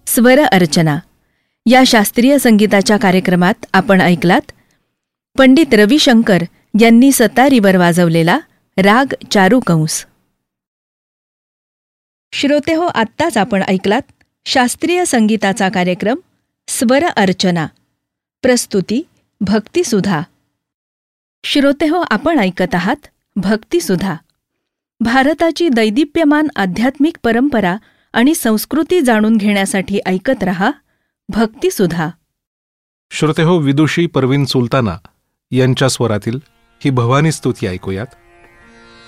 स्वर अर्चना या शास्त्रीय संगीताच्या कार्यक्रमात आपण ऐकलात पंडित रविशंकर यांनी सतारीवर वाजवलेला राग चारुकंस. श्रोतेहो, आत्ताच आपण ऐकलात शास्त्रीय संगीताचा कार्यक्रम स्वर अर्चना. प्रस्तुती भक्तिसुधा. श्रोतेहो, आपण ऐकत आहात भक्तिसुधा. भारताची दैदिप्यमान आध्यात्मिक परंपरा आणि संस्कृती जाणून घेण्यासाठी ऐकत रहा भक्तिसुधा. श्रोतेहो, विदुषी परवीन सुलताना यांच्या स्वरातील ही भवानी स्तुती ऐकूयात.